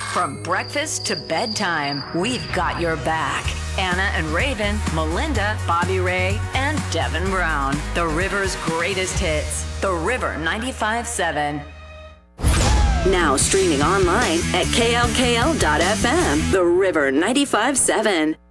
From breakfast to bedtime, we've got your back. Anna and Raven, Melinda, Bobby Ray, and Devin Brown. The River's greatest hits. The River 95.7. Now streaming online at klkl.fm. The River 95.7.